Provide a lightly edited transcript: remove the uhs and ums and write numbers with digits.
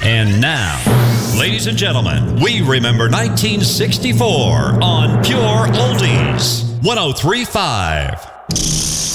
And now, ladies and gentlemen, we remember 1964 on Pure Oldies 103.5.